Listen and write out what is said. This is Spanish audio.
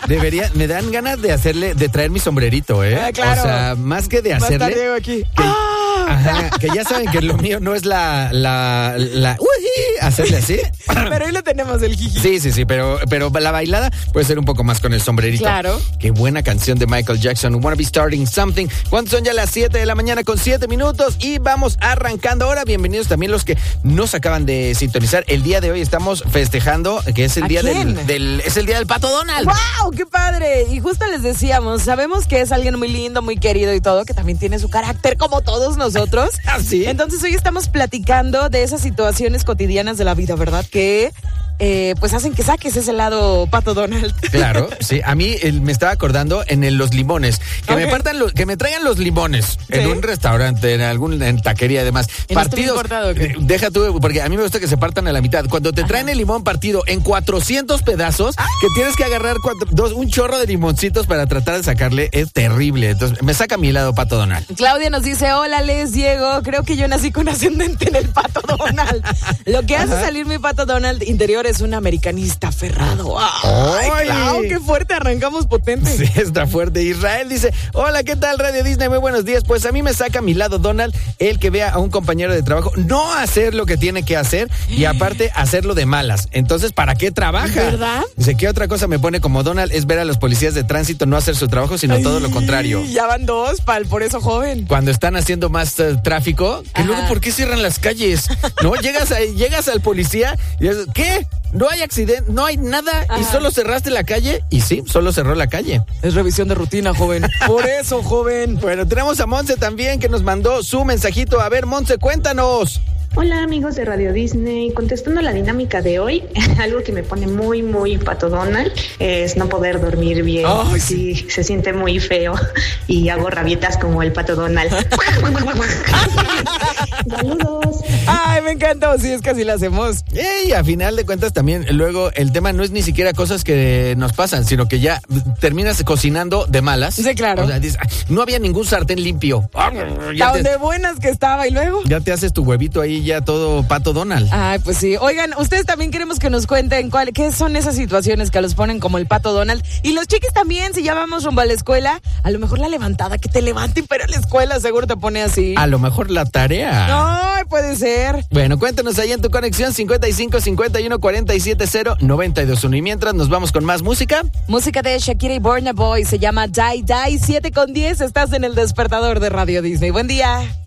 me dan ganas de traer mi sombrerito, ¿eh? Claro. O sea, más que de hacerle. Va a estar Diego aquí. Ajá, que ya saben que lo mío no es hacerle así. Pero ahí lo tenemos, el jiji. Sí, pero la bailada puede ser un poco más con el sombrerito. Claro. Qué buena canción de Michael Jackson, Wanna Be Starting Something. ¿Cuántos son ya las 7 de la mañana con 7 minutos? Y vamos arrancando ahora. Bienvenidos también los que nos acaban de sintonizar. El día de hoy estamos festejando, que es el día es el día del Pato Donald. ¡Wow! ¡Qué padre! Y justo les decíamos, sabemos que es alguien muy lindo, muy querido y todo, que también tiene su carácter como todos nosotros. ¿Sí? Entonces hoy estamos platicando de esas situaciones cotidianas de la vida, ¿verdad? Que pues hacen que saques ese lado Pato Donald. Claro, sí. A mí me estaba acordando en los limones. Que me traigan los limones en un restaurante, en taquería y demás. Partidos. Deja tú, porque a mí me gusta que se partan a la mitad. Cuando te traen el limón partido en 400 pedazos, que tienes que agarrar un chorro de limoncitos para tratar de sacarle, es terrible. Entonces, me saca a mi lado Pato Donald. Claudia nos dice, hola Les, Diego, creo que yo nací con ascendente en el Pato Donald. Lo que hace salir mi Pato Donald interior es un americanista aferrado. ¡Ay, Clau, qué fuerte! Arrancamos potente. Sí, está fuerte. Israel dice, hola, ¿qué tal Radio Disney? Muy buenos días. Pues a mí me saca a mi lado Donald el que vea a un compañero de trabajo no hacer lo que tiene que hacer y aparte hacerlo de malas. Entonces, ¿para qué trabaja? ¿Verdad? Dice, ¿qué otra cosa me pone como Donald? Es ver a los policías de tránsito no hacer su trabajo, sino todo lo contrario. Ya van dos, por eso joven. Cuando están haciendo más tráfico, que luego, ¿por qué cierran las calles? ¿No? Llegas al policía y dices, ¿qué? No hay accidente, no hay nada y solo cerraste la calle. Y sí, solo cerró la calle. Es revisión de rutina, joven. Por eso, joven. Bueno, tenemos a Monse también que nos mandó su mensajito. A ver, Monse, cuéntanos. Hola amigos de Radio Disney, contestando la dinámica de hoy, algo que me pone muy, muy Pato Donald es no poder dormir bien. Oh, sí, se siente muy feo y hago rabietas como el Pato Donald. Saludos. Ay, me encanta, sí, es que así lo hacemos. Y a final de cuentas también, luego el tema no es ni siquiera cosas que nos pasan, sino que ya terminas cocinando de malas. Sí, claro. O sea, dices, no había ningún sartén limpio. Tan de buenas que estaba y luego. Ya te haces tu huevito ahí ya todo Pato Donald. Ay, pues sí. Oigan, ustedes también queremos que nos cuenten qué son esas situaciones que los ponen como el Pato Donald. Y los chiquis también, si ya vamos rumbo a la escuela, a lo mejor la levantada, que te levanten, pero la escuela seguro te pone así. A lo mejor la tarea. No, puede ser. Bueno, cuéntanos ahí en tu conexión 55 51 47 0 921. Y mientras nos vamos con más música. Música de Shakira y Burna Boy, se llama Die Die 7:10. Estás en el despertador de Radio Disney. Buen día.